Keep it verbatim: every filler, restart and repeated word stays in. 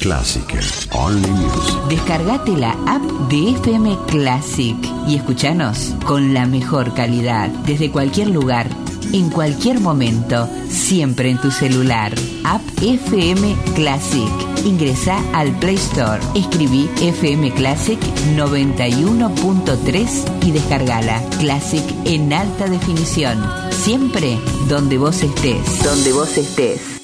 Classic. Only Music. Descargate la app de F M Classic y escuchanos con la mejor calidad, desde cualquier lugar, en cualquier momento, siempre en tu celular. App F M Classic. Ingresa al Play Store, escribí F M Classic noventa y uno punto tres y descargala. Classic en alta definición, siempre donde vos estés. Donde vos estés.